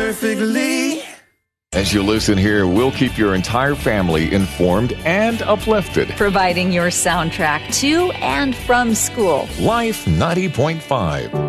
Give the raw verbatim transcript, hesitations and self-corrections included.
perfectly. As you listen here, we'll keep your entire family informed and uplifted. Providing your soundtrack to and from school. Life ninety point five.